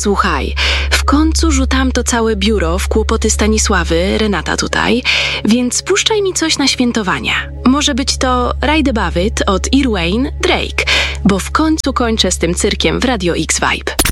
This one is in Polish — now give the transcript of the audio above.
słuchaj, w końcu rzutam to całe biuro w kłopoty Stanisławy, Renata tutaj, więc puszczaj mi coś na świętowania. Może być to Ride Above It od Irwin Drake, bo w końcu kończę z tym cyrkiem w Radio X Vibe.